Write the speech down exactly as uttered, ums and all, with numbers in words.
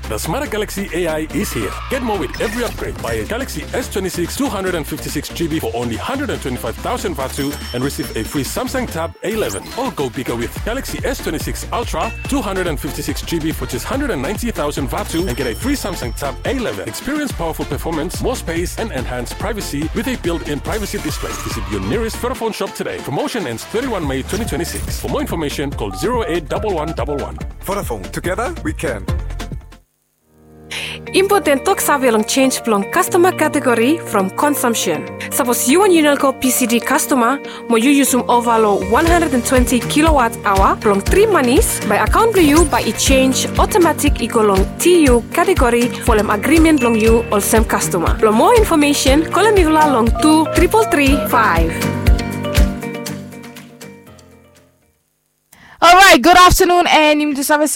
The smarter Galaxy A I is here. Get more with every upgrade. Buy a Galaxy S twenty-six two hundred fifty-six gigabytes for only one hundred twenty-five thousand Vaatu and receive a free Samsung Tab A eleven. Or go bigger with Galaxy S twenty-six Ultra two hundred fifty-six gigabytes for just one hundred ninety thousand Vaatu and get a free Samsung Tab A eleven. Experience powerful performance, more space, and enhanced privacy with a built-in privacy display. Visit your nearest Vodafone shop today. Promotion ends thirty-first May twenty twenty-six. For more information, call zero eight one one one one. Vodafone, together we can. Important talk sabi long change plong customer category from consumption. Suppose you and Unelco P C D customer, mo you use um overload one hundred twenty kilowatt hour plong three monies by account to you by it change automatic equal long T U category for them agreement long you or same customer. For more information, call them long two triple three five. All right, good afternoon and